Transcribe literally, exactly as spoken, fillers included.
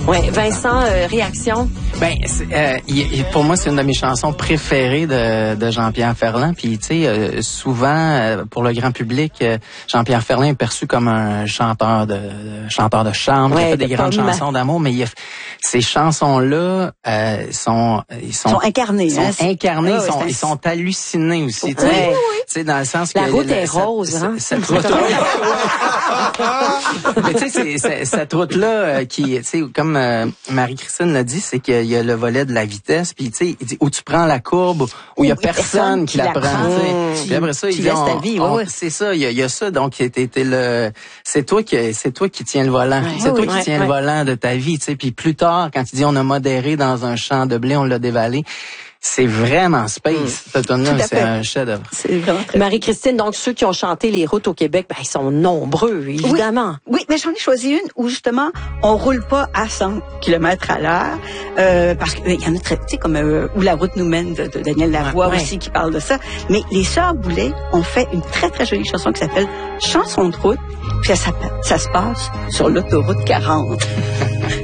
Ouais, Vincent, euh, réaction? Ben, euh, il, il, pour moi, c'est une de mes chansons préférées de, de Jean-Pierre Ferland. Puis, tu sais, euh, souvent, euh, pour le grand public, euh, Jean-Pierre Ferland est perçu comme un chanteur de, de chanteur de charme, ouais, qui a fait des grandes pomme. chansons d'amour. Mais il a, ces chansons-là euh, sont, ils sont, sont incarnées. Sont hein, incarnés, oh, ils, sont, un... ils sont hallucinés aussi. Tu ouais. sais, tu sais, dans le sens la que route le, est cette, rose, cette, hein. cette route. Mais tu sais, c'est, cette route-là euh, qui, tu sais, comme euh, Marie-Christine l'a dit, c'est qu'il y a le volet de la vitesse, puis tu sais, il dit où tu prends la courbe, où il y a personne, personne qui, qui la prend. Mmh. Puis après ça, tu il dit, laisses on, ta vie, on, ouais. c'est ça, il y a, il y a ça, donc t'es, t'es le, c'est toi qui, c'est toi qui tiens le volant, ouais, c'est oui, toi qui ouais, tiens ouais. le volant de ta vie, tu sais. Puis plus tard, quand il dit on a modéré dans un champ de blé, on l'a dévalé. C'est vraiment space. Mmh. Cette tonne-là, c'est un chef-d'œuvre. C'est vraiment très Marie-Christine, donc ceux qui ont chanté les routes au Québec, ben, ils sont nombreux, évidemment. Oui, oui, mais j'en ai choisi une où justement on roule pas à cent kilomètres à l'heure, euh, parce qu'il y en a très, tu sais, comme euh, Où la route nous mène de, de Daniel Lavoie ouais, aussi ouais. qui parle de ça. Mais les Sœurs Boulay ont fait une très très jolie chanson qui s'appelle Chanson de route, puis ça, ça, ça se passe sur l'autoroute quarante.